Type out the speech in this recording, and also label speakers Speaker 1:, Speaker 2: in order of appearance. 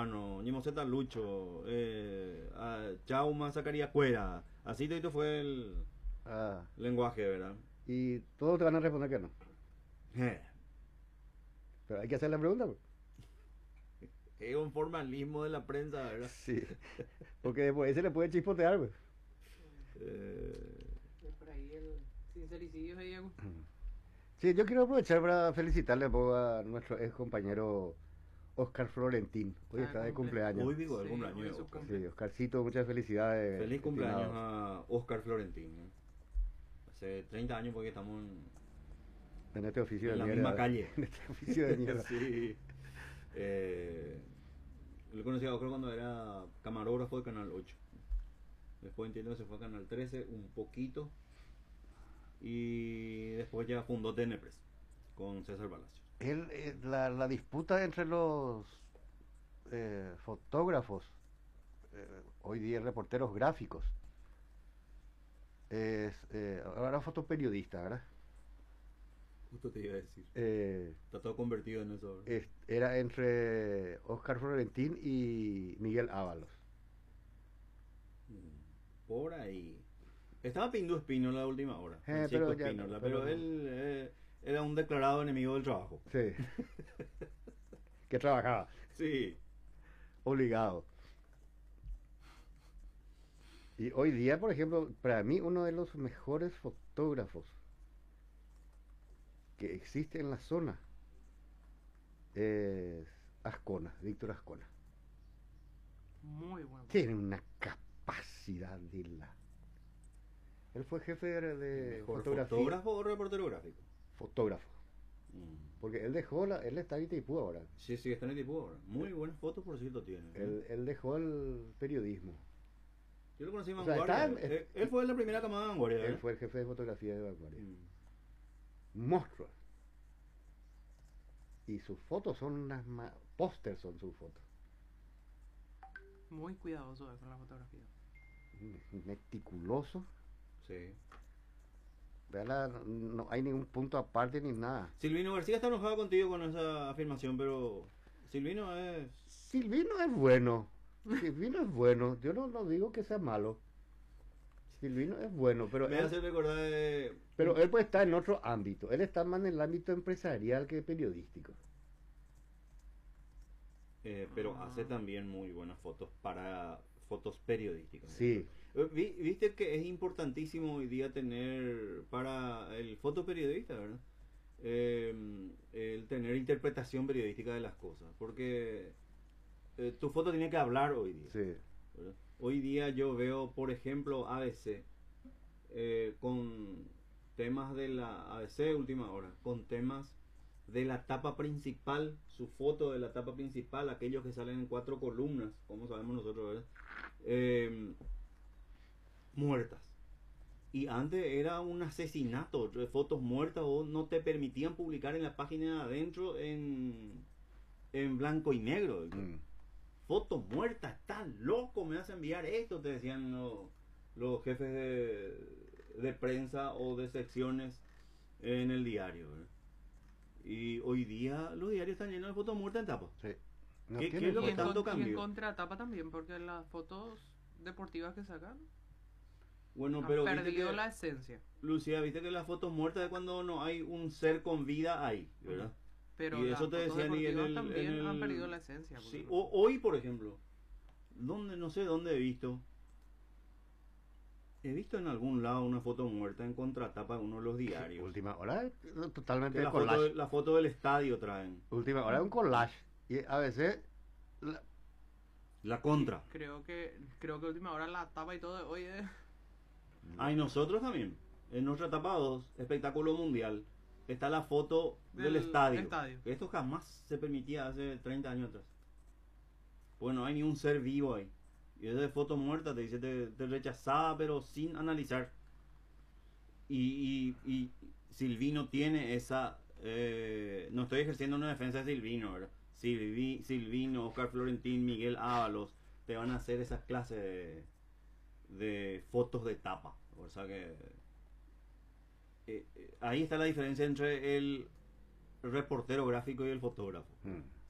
Speaker 1: Zamorano, Ñimoceta Lucho, Chauma Zacarías Cuera. Así todo fue el
Speaker 2: Ah,
Speaker 1: lenguaje, ¿verdad?
Speaker 2: y todos te van a responder que no.
Speaker 1: Eh,
Speaker 2: Pero hay que hacer la pregunta, pues.
Speaker 1: Es un formalismo de la prensa, ¿verdad?
Speaker 2: Sí. Porque después se le puede chispotear, pues.
Speaker 1: Eh,
Speaker 3: Por ahí el sincericidio de Diego.
Speaker 2: Sí, yo quiero aprovechar para felicitarle un poco a nuestro ex compañero Oscar Florentín. Hoy está de cumpleaños.
Speaker 1: Hoy digo el
Speaker 3: Sí,
Speaker 1: cumpleaños
Speaker 3: hoy
Speaker 1: de
Speaker 3: es su
Speaker 1: Oscar.
Speaker 3: cumple.
Speaker 2: Sí, Oscarcito, muchas felicidades.
Speaker 1: Feliz cumpleaños
Speaker 2: estimado.
Speaker 1: a Oscar Florentín. Hace 30 años porque estamos
Speaker 2: En este oficio
Speaker 1: en
Speaker 2: de
Speaker 1: la
Speaker 2: mierda.
Speaker 1: misma calle.
Speaker 2: En este oficio de mierda.
Speaker 1: Sí. Lo conocí a Oscar cuando era camarógrafo de Canal 8. Después entiendo que se fue a Canal 13 un poquito. Y después ya fundó TNPress con César Palacios.
Speaker 2: La disputa entre los fotógrafos, hoy día reporteros gráficos, ahora fotoperiodista, ¿verdad?
Speaker 1: Justo te iba a decir.
Speaker 2: Eh,
Speaker 1: Está todo convertido en eso. ¿Verdad?
Speaker 2: Era entre Oscar Florentín y Miguel Ábalos.
Speaker 1: Por ahí. Estaba Pindú Espínola la última hora.
Speaker 2: Pero
Speaker 1: Francisco
Speaker 2: ya-
Speaker 1: Espínola,
Speaker 2: pero
Speaker 1: pero
Speaker 2: no.
Speaker 1: él era un declarado enemigo del trabajo.
Speaker 2: Sí. Que trabajaba,
Speaker 1: Sí.
Speaker 2: obligado. Y hoy día, por ejemplo, para mí uno de los mejores fotógrafos que existe en la zona es Ascona, Víctor Ascona.
Speaker 3: Muy bueno.
Speaker 2: Tiene una capacidad de la... Él fue jefe de
Speaker 1: ¿Mejor
Speaker 2: fotografía.
Speaker 1: fotógrafo o reportero gráfico?
Speaker 2: Fotógrafo. Porque él dejó él está en Itaipú ahora.
Speaker 1: Sí, sí, está en el tipo ahora. Muy buenas fotos, por cierto, tiene.
Speaker 2: Él dejó el periodismo.
Speaker 1: Yo lo conocí en
Speaker 2: O sea,
Speaker 1: Vanguardia.
Speaker 2: está-
Speaker 1: Él fue la primera camada de Vanguardia.
Speaker 2: Él
Speaker 1: ¿verdad?
Speaker 2: fue el jefe de fotografía de Vanguardia.
Speaker 1: Mm.
Speaker 2: Monstruo. Y sus fotos son unas pósters, son sus fotos.
Speaker 3: Muy cuidadoso con la fotografía.
Speaker 2: Meticuloso.
Speaker 1: Sí.
Speaker 2: No hay ningún punto aparte ni nada.
Speaker 1: Silvino García está enojado contigo con esa afirmación, pero Silvino es...
Speaker 2: Silvino es bueno. Silvino es bueno. Yo no digo que sea malo. Silvino es bueno, pero
Speaker 1: Me hace recordar de...
Speaker 2: pero él pues está en otro ámbito. Él está más en el ámbito empresarial que periodístico.
Speaker 1: pero hace también muy buenas fotos para fotos periodísticas.
Speaker 2: Sí.
Speaker 1: Viste que es importantísimo hoy día tener para el fotoperiodista, ¿verdad? El tener interpretación periodística de las cosas, porque tu foto tiene que hablar hoy día.
Speaker 2: Sí.
Speaker 1: ¿Verdad? Hoy día yo veo, por ejemplo, ABC con temas de la ABC Última Hora, con temas de la tapa principal, su foto de la tapa principal, aquellos que salen en 4 columnas, como sabemos nosotros, ¿verdad? Muertas. Y antes era un asesinato, fotos muertas o no te permitían publicar en la página de adentro en blanco y negro. Foto muerta, está loco, me vas a enviar esto, te decían los jefes de prensa o de secciones en el diario, ¿verdad? Y hoy día los diarios están llenos de fotos muertas en tapa.
Speaker 2: Sí. No
Speaker 1: ¿Qué
Speaker 2: tiene
Speaker 1: es lo que
Speaker 3: Y en,
Speaker 2: foto.
Speaker 1: tanto
Speaker 3: y en
Speaker 1: cambió?
Speaker 3: contratapa también, porque las fotos deportivas que sacan
Speaker 1: Bueno,
Speaker 3: han
Speaker 1: pero viste
Speaker 3: perdido
Speaker 1: que,
Speaker 3: la esencia.
Speaker 1: Lucía, viste que las fotos muertas es cuando no hay un ser con vida ahí, ¿verdad?
Speaker 3: Pero
Speaker 1: Y
Speaker 3: las
Speaker 1: eso te
Speaker 3: fotos
Speaker 1: decían y en
Speaker 3: deportivas
Speaker 1: el-
Speaker 3: también
Speaker 1: en el-
Speaker 3: han perdido la esencia. porque
Speaker 1: Sí, hoy, por ejemplo, no sé dónde he visto en algún lado una foto muerta en contratapa de uno de los diarios.
Speaker 2: Última hora, totalmente
Speaker 1: Que
Speaker 2: de collage.
Speaker 1: la foto del estadio traen.
Speaker 2: Última hora es un collage. Y a veces
Speaker 1: La contra.
Speaker 3: creo que última hora la tapa y todo hoy es
Speaker 1: Hay nosotros también. En nuestra etapa 2, espectáculo mundial, está la foto del
Speaker 3: Del
Speaker 1: estadio.
Speaker 3: estadio.
Speaker 1: Esto jamás se permitía hace 30 años atrás. Pues no hay ni un ser vivo ahí. Y es de foto muerta, te dice, te rechazada, pero sin analizar. Y Silvino tiene esa... no estoy ejerciendo una defensa de Silvino, ¿verdad? Silvino, Oscar Florentín, Miguel Ábalos, te van a hacer esas clases de fotos de tapa. O sea que... ahí está la diferencia entre el reportero gráfico y el fotógrafo.